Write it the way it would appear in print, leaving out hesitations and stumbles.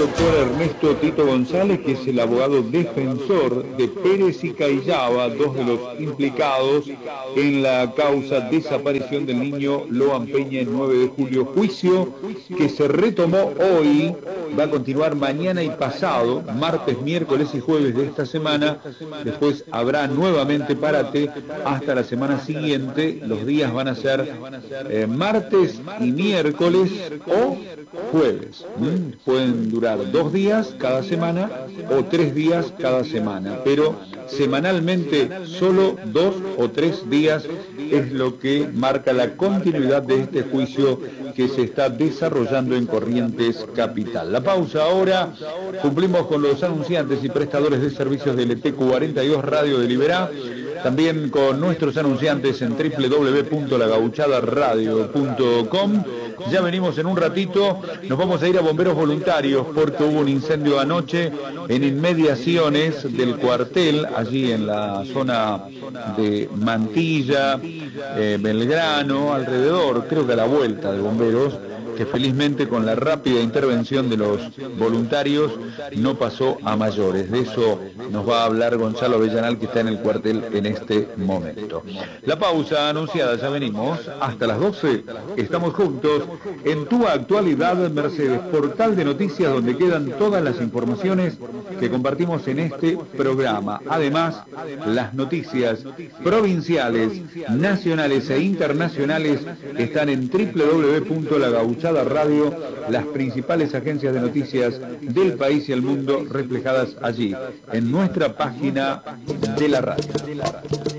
doctor Ernesto Tito González, que es el abogado defensor de Pérez y Cayaba, dos de los implicados en la causa desaparición del niño Loan Peña el 9 de julio. Juicio que se retomó hoy, va a continuar mañana y pasado, martes, miércoles y jueves de esta semana. Después habrá nuevamente parate hasta la semana siguiente. Los días van a ser martes y miércoles o jueves. Pueden durar 2 días cada semana o 3 días cada semana, pero semanalmente solo 2 o 3 días es lo que marca la continuidad de este juicio que se está desarrollando en Corrientes Capital. La pausa ahora, cumplimos con los anunciantes y prestadores de servicios del ETQ42 Radio de Liberá, también con nuestros anunciantes en www.lagauchadaradio.com. Ya venimos en un ratito, nos vamos a ir a Bomberos Voluntarios porque hubo un incendio anoche en inmediaciones del cuartel, allí en la zona de Mantilla, Belgrano, alrededor, creo que a la vuelta de Bomberos, que felizmente con la rápida intervención de los voluntarios no pasó a mayores. De eso nos va a hablar Gonzalo Avellanal, que está en el cuartel en este momento. La pausa anunciada, ya venimos, hasta las 12, estamos juntos en Tu Actualidad Mercedes, portal de noticias donde quedan todas las informaciones que compartimos en este programa. Además, las noticias provinciales, nacionales e internacionales están en www.lagauchadaradio, las principales agencias de noticias del país y el mundo reflejadas allí, en nuestra página de la radio.